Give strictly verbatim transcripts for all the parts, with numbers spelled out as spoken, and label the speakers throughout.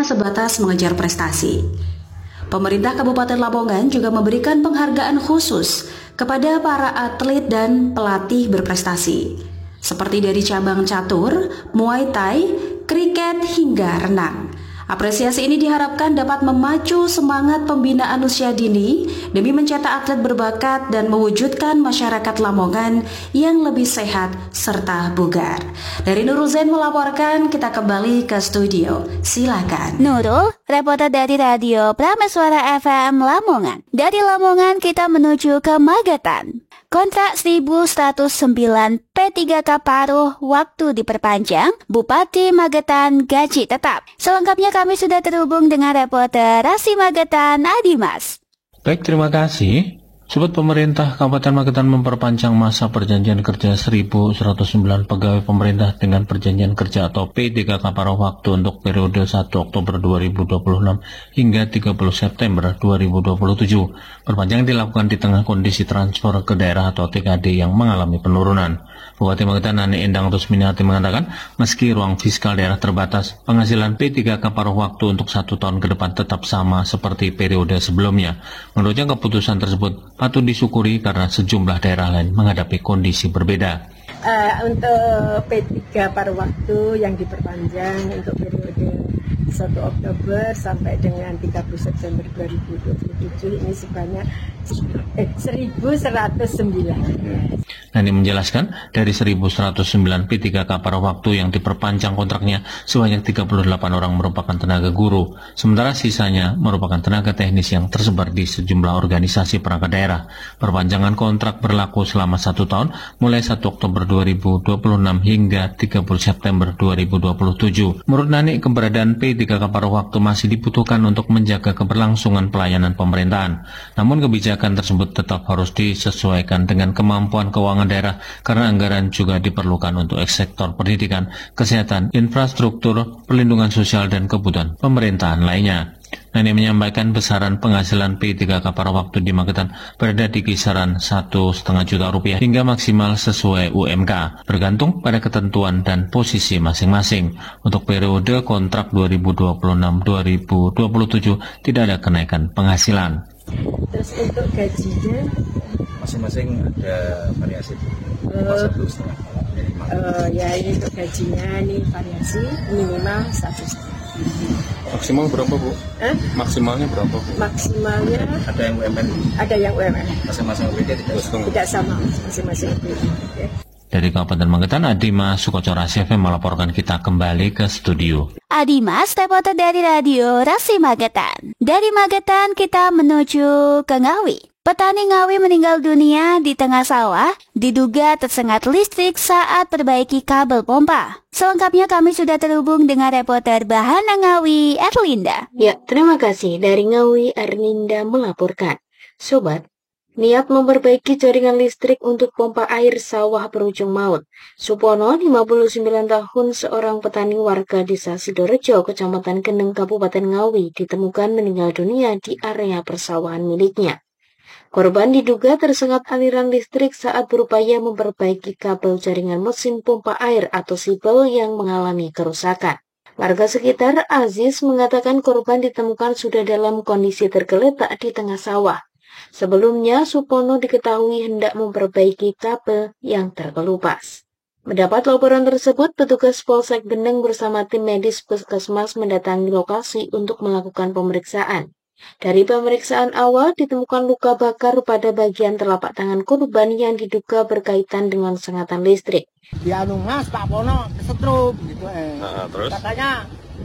Speaker 1: hanya sebatas mengejar prestasi. Pemerintah Kabupaten Lamongan juga memberikan penghargaan khusus kepada para atlet dan pelatih berprestasi, seperti dari cabang catur, Muay Thai, kriket hingga renang. Apresiasi ini diharapkan dapat memacu semangat pembinaan usia dini demi mencetak atlet berbakat dan mewujudkan masyarakat Lamongan yang lebih sehat serta bugar. Dari Nurul Zain melaporkan, kita kembali ke studio. Silakan.
Speaker 2: Nurul, reporter dari Radio Prameswara F M Lamongan. Dari Lamongan kita menuju ke Magetan. Kontrak seribu seratus sembilan P tiga K paruh waktu diperpanjang, Bupati Magetan gaji tetap. Selengkapnya kami sudah terhubung dengan reporter Rasi Magetan, Adimas.
Speaker 3: Baik, terima kasih. Sobat, pemerintah Kabupaten Magetan memperpanjang masa perjanjian kerja seribu seratus sembilan pegawai pemerintah dengan perjanjian kerja atau P tiga K paruh waktu untuk periode satu Oktober dua ribu dua puluh enam hingga tiga puluh September dua ribu dua puluh tujuh. Perpanjangan dilakukan di tengah kondisi transfer ke daerah atau T K D yang mengalami penurunan. Bupati Magetan Ani Endang Rusminiati mengatakan, meski ruang fiskal daerah terbatas, penghasilan P tiga K paruh waktu untuk satu tahun ke depan tetap sama seperti periode sebelumnya. Menurutnya, keputusan tersebut patut disyukuri karena sejumlah daerah lain menghadapi kondisi berbeda.
Speaker 4: Uh, untuk P tiga paruh waktu yang diperpanjang untuk periode satu Oktober sampai dengan tiga puluh September dua ribu dua puluh tujuh ini sebanyak eh, seribu seratus sembilan.
Speaker 3: Nani menjelaskan, dari seribu seratus sembilan P tiga K paruh waktu yang diperpanjang kontraknya, sebanyak tiga puluh delapan orang merupakan tenaga guru, sementara sisanya merupakan tenaga teknis yang tersebar di sejumlah organisasi perangkat daerah. Perpanjangan kontrak berlaku selama satu tahun, mulai satu Oktober dua ribu dua puluh enam hingga tiga puluh September dua ribu dua puluh tujuh. Menurut Nani, keberadaan P tiga K paruh waktu masih dibutuhkan untuk menjaga keberlangsungan pelayanan pemerintahan. Namun kebijakan tersebut tetap harus disesuaikan dengan kemampuan keuangan daerah karena anggaran juga diperlukan untuk sektor pendidikan, kesehatan, infrastruktur, perlindungan sosial, dan kebutuhan pemerintahan lainnya. Nani menyampaikan besaran penghasilan P tiga K paruh waktu di Magetan berada di kisaran satu koma lima juta rupiah hingga maksimal sesuai U M K, bergantung pada ketentuan dan posisi masing-masing. Untuk periode kontrak dua ribu dua puluh enam sampai dua ribu dua puluh tujuh tidak ada kenaikan penghasilan.
Speaker 4: Terus untuk gajinya
Speaker 5: masing-masing ada variasi.
Speaker 4: Uh,
Speaker 5: satu setengah minimal.
Speaker 4: Uh, ya ini untuk gajinya ini variasi minimal satu setengah.
Speaker 5: Maksimal berapa, Bu?
Speaker 4: Eh?
Speaker 5: Maksimalnya berapa, Bu?
Speaker 4: Maksimalnya
Speaker 5: Ada yang U M N?
Speaker 4: Ada yang U M N.
Speaker 5: Masing-masing O P D tidak sama?
Speaker 4: Tidak sama, masing-masing O P D. Okay.
Speaker 3: Dari Kabupaten Magetan, Adimas Sukocora C V melaporkan. Kita kembali ke studio.
Speaker 2: Adimas, reporter dari Radio Rasi Magetan. Dari Magetan kita menuju ke Ngawi. Petani Ngawi meninggal dunia di tengah sawah, diduga tersengat listrik saat perbaiki kabel pompa. Selengkapnya kami sudah terhubung dengan reporter Bahana Ngawi, Erlinda.
Speaker 6: Ya, terima kasih. Dari Ngawi, Erlinda melaporkan. Sobat, niat memperbaiki jaringan listrik untuk pompa air sawah berujung maut. Supono, lima puluh sembilan tahun, seorang petani warga desa Sidorejo, Kecamatan Kendeng, Kabupaten Ngawi, ditemukan meninggal dunia di area persawahan miliknya. Korban diduga tersengat aliran listrik saat berupaya memperbaiki kabel jaringan mesin pompa air atau sipel yang mengalami kerusakan. Warga sekitar, Aziz, mengatakan korban ditemukan sudah dalam kondisi tergeletak di tengah sawah. Sebelumnya, Supono diketahui hendak memperbaiki kabel yang terkelupas. Mendapat laporan tersebut, petugas Polsek Kendeng bersama tim medis Puskesmas mendatangi lokasi untuk melakukan pemeriksaan. Dari pemeriksaan awal ditemukan luka bakar pada bagian telapak tangan korban yang diduga berkaitan dengan sengatan listrik.
Speaker 7: Ya anu mas, Pak Pono kesetrum gitu eh.
Speaker 5: Nah, terus?
Speaker 7: Katanya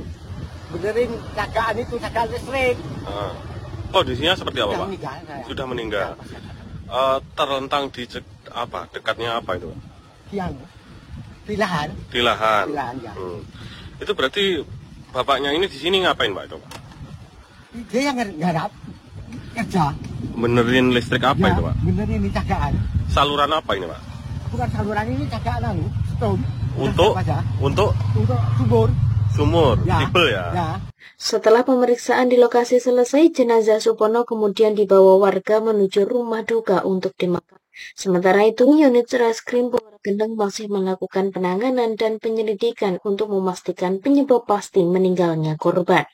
Speaker 7: benerin cagaan itu, cagaan listrik.
Speaker 5: Nah. Kondisinya seperti apa,
Speaker 7: Sudah
Speaker 5: Pak?
Speaker 7: meninggal, saya.
Speaker 5: Sudah meninggal.
Speaker 7: Ya,
Speaker 5: uh, terlentang di cek, apa? Dekatnya apa itu?
Speaker 7: yang di lahan.
Speaker 5: Di lahan.
Speaker 7: Di lahan, ya.
Speaker 5: Hmm. Itu berarti bapaknya ini di sini ngapain, Pak itu, Pak?
Speaker 7: Dia yang garap kerja.
Speaker 5: Benerin listrik apa
Speaker 7: ya,
Speaker 5: itu, Pak?
Speaker 7: Benerin ini cagaan.
Speaker 5: Saluran apa ini, Pak?
Speaker 7: Bukan saluran ini cagaan anu, stone.
Speaker 5: Untuk untuk
Speaker 7: untuk sumur.
Speaker 5: Sumur,
Speaker 7: Ya,
Speaker 5: sipel ya.
Speaker 7: Ya.
Speaker 6: Setelah pemeriksaan di lokasi selesai, jenazah Supono kemudian dibawa warga menuju rumah duka untuk dimakamkan. Sementara itu, unit Reskrim Polres Kendeng masih melakukan penanganan dan penyelidikan untuk memastikan penyebab pasti meninggalnya korban.